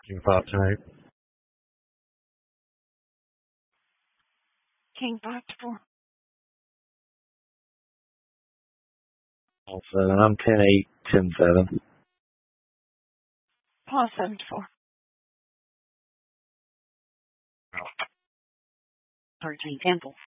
King 5 tonight. King 5 to 4. All 7. I'm 10-8, 10-7. Paul 7 to 4. 13 Temple.